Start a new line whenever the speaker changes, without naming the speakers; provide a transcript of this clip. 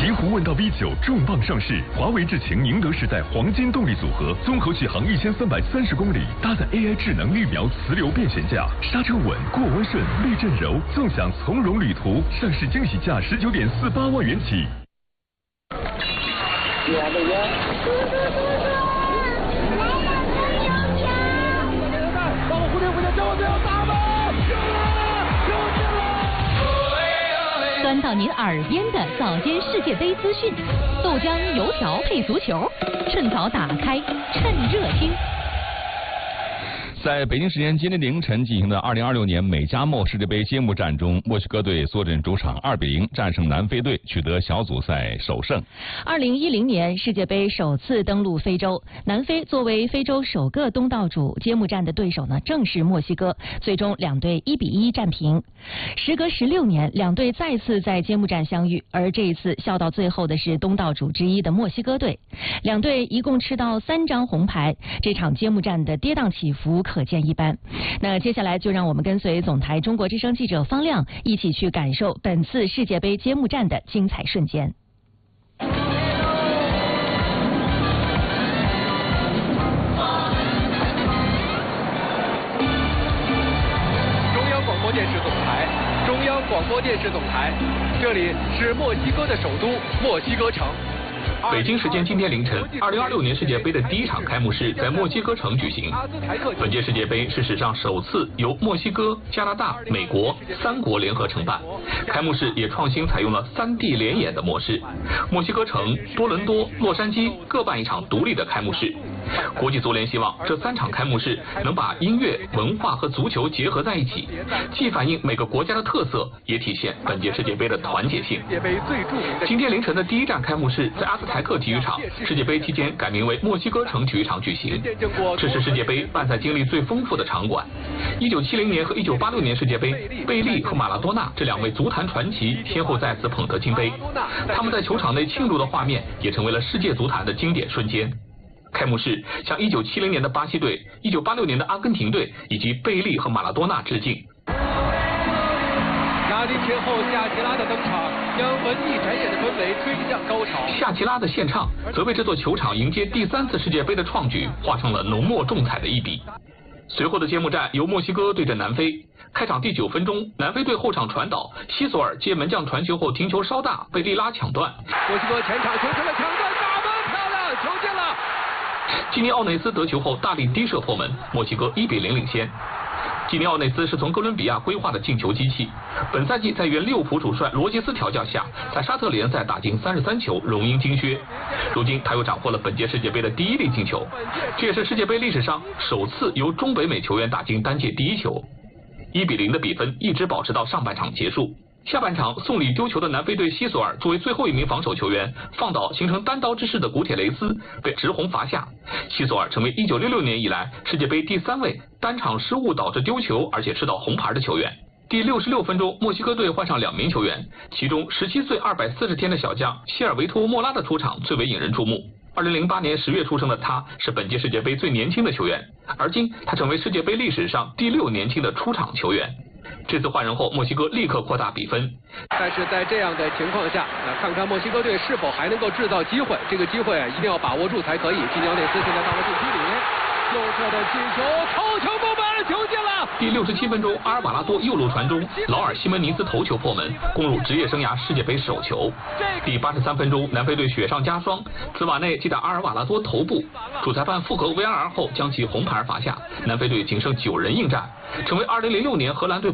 极狐问道 V9重磅上市，华为智擎宁德时代黄金动力组合，综合续航1330公里，搭载 AI 智能绿苗磁流变悬架，刹车稳，过弯顺，避震柔，纵享从容旅途。上市惊喜价19.48万元起。
钻到您耳边的早间世界杯资讯，豆浆油条配足球，趁早打开，趁热听。
在北京时间今天凌晨进行的2026年美加墨世界杯揭幕战中，墨西哥队坐镇主场2-0战胜南非队，取得小组赛首胜。
2010年世界杯首次登陆非洲，南非作为非洲首个东道主，揭幕战的对手呢正是墨西哥，最终两队1-1战平。时隔16年，两队再次在揭幕战相遇，而这一次笑到最后的是东道主之一的墨西哥队。两队一共吃到3张红牌，这场揭幕战的跌宕起伏可见一斑。那接下来就让我们跟随总台中国之声记者方亮一起去感受本次世界杯揭幕战的精彩瞬间。
中央广播电视总台，这里是墨西哥的首都墨西哥城。
北京时间今天凌晨，2026年世界杯的第一场开幕式在墨西哥城举行。本届世界杯是史上首次由墨西哥、加拿大、美国3国联合承办，开幕式也创新采用了3地联演的模式。墨西哥城、多伦多、洛杉矶各办一场独立的开幕式。国际足联希望这3场开幕式能把音乐、文化和足球结合在一起，既反映每个国家的特色，也体现本届世界杯的团结性。今天凌晨的第一站开幕式在阿兹台克体育场，世界杯期间改名为墨西哥城体育场举行。这是世界杯办赛经历最丰富的场馆。1970年和1986年世界杯，贝利和马拉多纳这2位足坛传奇先后再次捧得金杯，他们在球场内庆祝的画面也成为了世界足坛的经典瞬间。开幕式向1970年的巴西队、1986年的阿根廷队以及贝利和马拉多纳致敬。
嘉宾前后夏奇拉的登场，将文艺展演的氛围推向高潮。
夏奇拉的献唱则为这座球场迎接第3次世界杯的创举画上了浓墨重彩的一笔。随后的揭幕战由墨西哥对阵南非。开场第9分钟，南非队后场传导，西索尔接门将传球后停球稍大，被利拉抢断。
墨西哥前场形成了抢断，打门漂亮，球进了。
基尼奥内斯得球后大力低射破门，墨西哥1-0领先。基尼奥内斯是从哥伦比亚规划的进球机器，本赛季在原利物浦主帅罗杰斯调教下，在沙特联赛打进33球，荣膺金靴。如今他又斩获了本届世界杯的第1粒进球，这也是世界杯历史上首次由中北美球员打进单届第1球。1-0的比分一直保持到上半场结束。下半场送礼丢球的南非队西索尔作为最后一名防守球员，放倒形成单刀之势的古铁雷斯，被直红罚下。西索尔成为1966年以来世界杯第3位单场失误导致丢球而且吃到红牌的球员。第66分钟，墨西哥队换上2名球员，其中17岁240天的小将希尔维托·莫拉的出场最为引人注目。2008年10月出生的他，是本届世界杯最年轻的球员，而今他成为世界杯历史上第6年轻的出场球员。这次换人后，墨西哥立刻扩大比分。
但是在这样的情况下，看看墨西哥队是否还能够制造机会。这个机会一定要把握住才可以。基尼奥内斯现在到了禁区里，右侧的进球，头球过门，球进了。
第67分钟，阿尔瓦拉多右路传中，劳尔西门尼斯头球破门，攻入职业生涯世界杯首球。第83分钟，南非队雪上加霜，兹瓦内击打阿尔瓦拉多头部，主裁判复核 VAR 后将其红牌罚下，南非队仅剩9人应战，成为2006年荷兰队